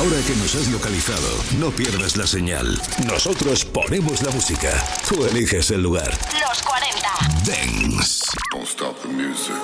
Ahora que nos has localizado, no pierdas la señal. Nosotros ponemos la música. Tú eliges el lugar. Los 40 Dance. Don't stop the music.